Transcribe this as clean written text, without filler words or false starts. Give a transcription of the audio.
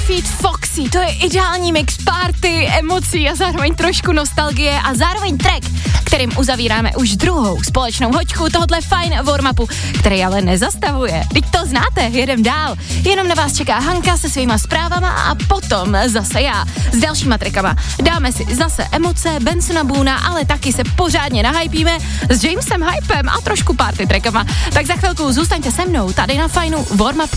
feat. Foxy, to je ideální mix party, emocí a zároveň trošku nostalgie a zároveň track, kterým uzavíráme už druhou společnou hoďku tohohle fajn warm-upu, který ale nezastavuje. Teď to znáte, jedem dál. Jenom na vás čeká Hanka se svýma zprávama a potom zase já s dalšíma trackama. Dáme si zase emoce, Bensona Boona, ale taky se pořádně nahypíme s Jamesem Hypem a trošku party trackama. Tak za chvilku zůstaňte se mnou tady na fajnu warm-up